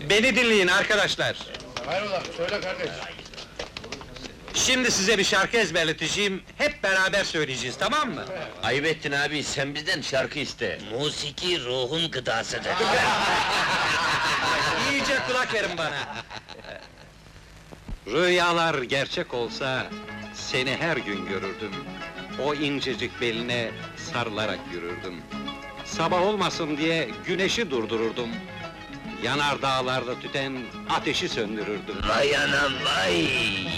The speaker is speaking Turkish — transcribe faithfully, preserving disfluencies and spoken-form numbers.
Beni dinleyin arkadaşlar. Hayrola, söyle kardeş. Şimdi size bir şarkı ezberleteceğim, hep beraber söyleyeceğiz, tamam mı? Ayıp ettin abi, sen bizden şarkı iste. Musiki ruhun gıdasıdır. İyice kulak verin bana. Rüyalar gerçek olsa, seni her gün görürdüm. O incecik beline sarılarak yürürdüm. Sabah olmasın diye güneşi durdururdum. Yanar dağlarda tüten ateşi söndürürdüm. Vay anam vay!